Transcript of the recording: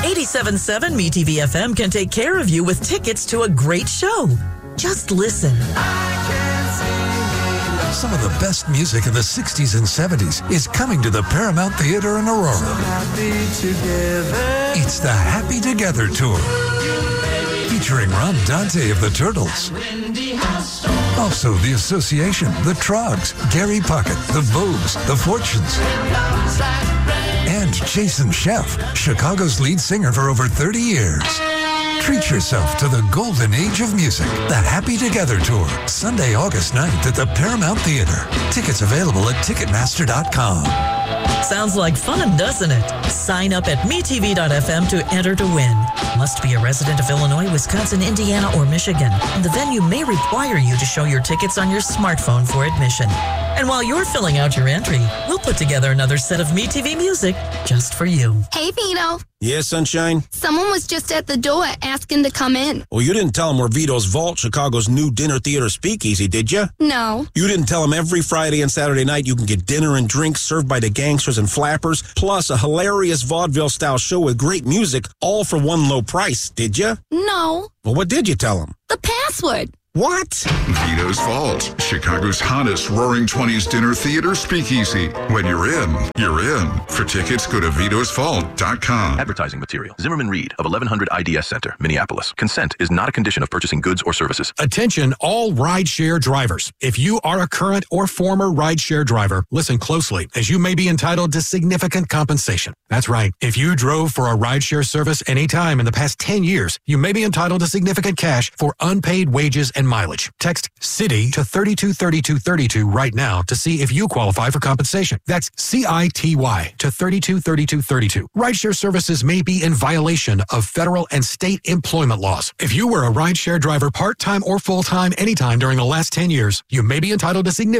87.7 MeTV FM can take care of you with tickets to a great show. Just listen. Some of the best music in the 60s and 70s is coming to the Paramount Theater in Aurora. It's the Happy Together Tour, featuring Ron Dante of the Turtles. Also, The Association, The Troggs, Gary Puckett, The Vogues, The Fortunes, and Jason Scheff, Chicago's lead singer for over 30 years. Treat yourself to the golden age of music. The Happy Together Tour, Sunday, August 9th at the Paramount Theater. Tickets available at Ticketmaster.com. Sounds like fun, doesn't it? Sign up at metv.fm to enter to win. Must be a resident of Illinois, Wisconsin, Indiana, or Michigan. The venue may require you to show your tickets on your smartphone for admission. And while you're filling out your entry, we'll put together another set of MeTV music just for you. Hey, Vito. Yeah, Sunshine? Someone was just at the door asking to come in. Well, you didn't tell them we're Vito's Vault, Chicago's new dinner theater speakeasy, did you? No. You didn't tell them every Friday and Saturday night you can get dinner and drinks served by the gangsters and flappers, plus a hilarious vaudeville-style show with great music, all for one low price, did you? No. Well, what did you tell them? The password. What? Vito's Vault, Chicago's hottest Roaring 20s dinner theater speakeasy. When you're in, you're in. For tickets, go to vitosvault.com. Advertising material. Zimmerman Reed of 1100 IDS Center, Minneapolis. Consent is not a condition of purchasing goods or services. Attention all rideshare drivers. If you are a current or former rideshare driver, listen closely, as you may be entitled to significant compensation. That's right. If you drove for a rideshare service any time in the past 10 years, you may be entitled to significant cash for unpaid wages and mileage. Text CITY to 323232 right now to see if you qualify for compensation. That's CITY to 323232. Rideshare services may be in violation of federal and state employment laws. If you were a rideshare driver part-time or full-time anytime during the last 10 years, you may be entitled to significant